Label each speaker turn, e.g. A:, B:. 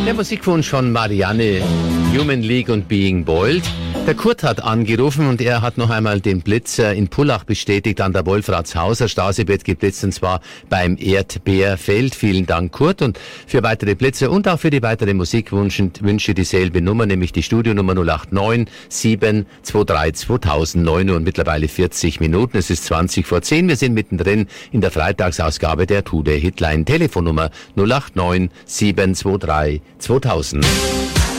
A: Der Musikwunsch von Marianne, Human League und Being Bold. Der Kurt hat angerufen und er hat noch einmal den Blitz in Pullach bestätigt an der Wolfratshauser Straße, wird geblitzt und zwar beim Erdbeerfeld. Vielen Dank, Kurt. Und für weitere Blitze und auch für die weitere Musikwünsche dieselbe Nummer, nämlich die Studionummer 089 723 2009 und mittlerweile 40 Minuten. Es ist 20 vor 10. Wir sind mittendrin in der Freitagsausgabe der Today Hitline. Telefonnummer 089 723 2000.